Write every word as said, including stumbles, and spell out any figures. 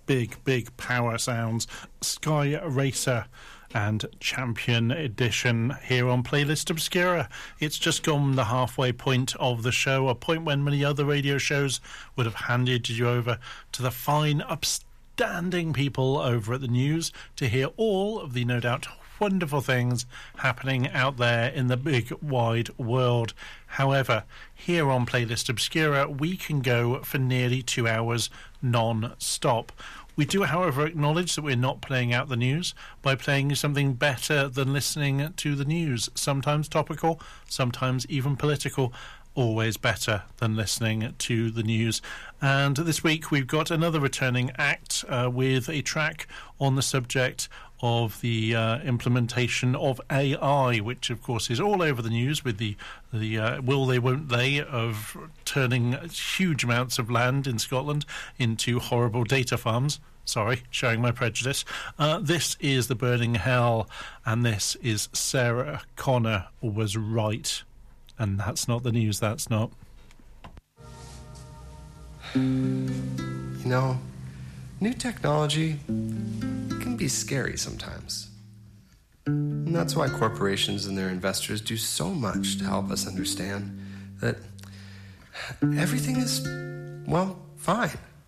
big, big power sounds. Sky Racer and Champion Edition here on Playlist Obscura. It's just gone the halfway point of the show, a point when many other radio shows would have handed you over to the fine, upstanding people over at the news to hear all of the, no doubt, wonderful things happening out there in the big wide world. However, here on Playlist Obscura, we can go for nearly two hours non-stop. We do, however, acknowledge that we're not playing out the news by playing something better than listening to the news. Sometimes topical, sometimes even political. Always better than listening to the news. And this week we've got another returning act uh, with a track on the subject of the uh, implementation of A I, which of course is all over the news with the the uh, will they won't they of turning huge amounts of land in Scotland into horrible data farms. Sorry, showing my prejudice. Uh, this is The Burning Hell, and this is Sarah Connor Was Right. And that's not the news, that's not. You know, new technology can be scary sometimes. And that's why corporations and their investors do so much to help us understand that everything is, well, fine.